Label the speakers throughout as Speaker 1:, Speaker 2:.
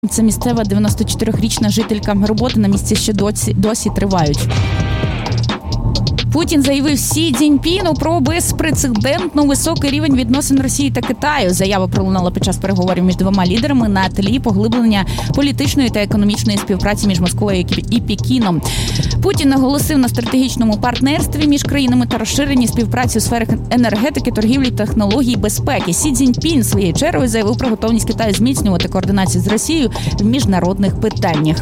Speaker 1: Це місцева 94-річна жителька. Роботи на місці ще досі тривають. Путін заявив Сі Цзіньпіну про безпрецедентно високий рівень відносин Росії та Китаю. Заява пролунала під час переговорів між двома лідерами на тлі поглиблення політичної та економічної співпраці між Москвою і Пекіном. Путін наголосив на стратегічному партнерстві між країнами та розширенні співпраці у сферах енергетики, торгівлі, технологій, безпеки. Сі Цзіньпін своєю чергою заявив про готовність Китаю зміцнювати координацію з Росією в міжнародних питаннях.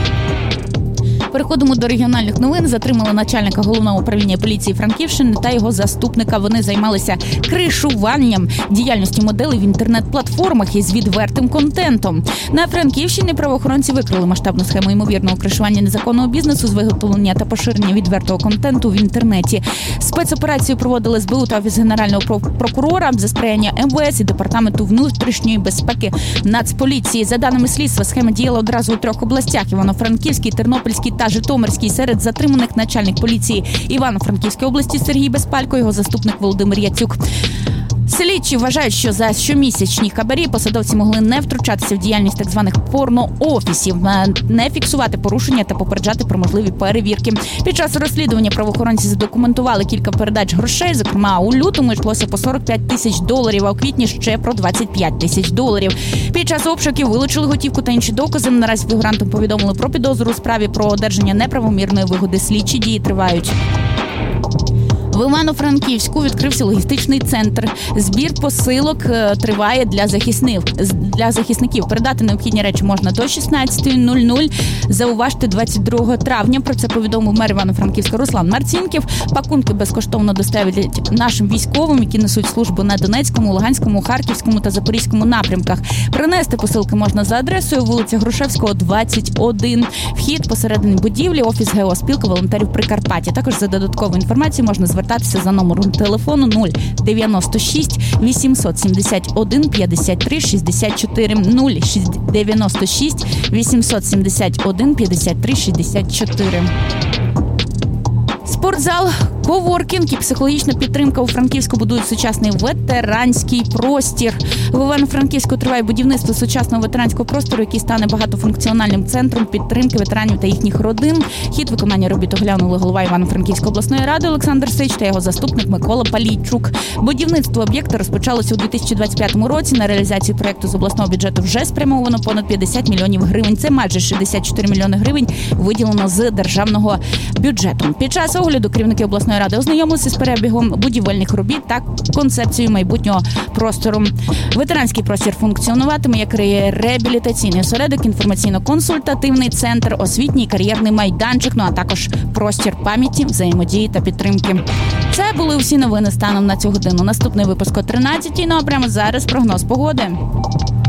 Speaker 1: Переходимо до регіональних новин. Затримали начальника головного управління поліції Франківщини та його заступника. Вони займалися кришуванням діяльності моделей в інтернет-платформах із відвертим контентом. На Франківщині правоохоронці викрили масштабну схему ймовірного кришування незаконного бізнесу з виготовлення та поширення відвертого контенту в інтернеті. Спецоперацію проводили СБУ та Офіс Генерального прокурора за сприяння МВС і Департаменту внутрішньої безпеки Нацполіції. За даними слідства, схема діяла одразу у 3 областях – Івано-Франківській, Тернопільській та Житомирській. Серед затриманих начальник поліції Івано-Франківської області Сергій Безпалько, його заступник Володимир Яцюк. Слідчі вважають, що за щомісячні хабарі посадовці могли не втручатися в діяльність так званих порно-офісів, не фіксувати порушення та попереджати про можливі перевірки. Під час розслідування правоохоронці задокументували кілька передач грошей, зокрема у лютому йшлося по $45 000, а у квітні ще про $25 000. Під час обшуків вилучили готівку та інші докази. Наразі фігурантам повідомили про підозру у справі про одержання неправомірної вигоди. Слідчі дії тривають. В Івано-Франківську відкрився логістичний центр. Збір посилок триває для захисників. Передати необхідні речі можна до 16:00. Зауважте, 22 травня. Про це повідомив мер Івано-Франківська Руслан Марцінків. Пакунки безкоштовно доставлять нашим військовим, які несуть службу на Донецькому, Луганському, Харківському та Запорізькому напрямках. Принести посилки можна за адресою вулиця Грушевського, 21. Вхід посередині будівлі, офіс ГО «Спілка волонтерів Прикарпаття». Також за додаткову інформацію можна звертатися за номером телефону 096 871 53 64 096 871 53 64. Спортзал, коворкінг і психологічна підтримка у Франківську будують сучасний ветеранський простір. В Івано-Франківську триває будівництво сучасного ветеранського простору, який стане багатофункціональним центром підтримки ветеранів та їхніх родин. Хід виконання робіт оглянули голова Івано-Франківської обласної ради Олександр Сич та його заступник Микола Палійчук. Будівництво об'єкта розпочалося у 2025 році. На реалізацію проєкту з обласного бюджету вже спрямовано понад 50 мільйонів гривень. Це майже 64 мільйони гривень виділено з державного бюджету. Під час огляду керівники обласної ради ознайомилися з перебігом будівельних робіт та концепцією майбутнього простору. Ветеранський простір функціонуватиме як реабілітаційний осередок, інформаційно-консультативний центр, освітній кар'єрний майданчик, а також простір пам'яті, взаємодії та підтримки. Це були усі новини станом на цю годину. Наступний випуск о 13:00, а прямо зараз прогноз погоди.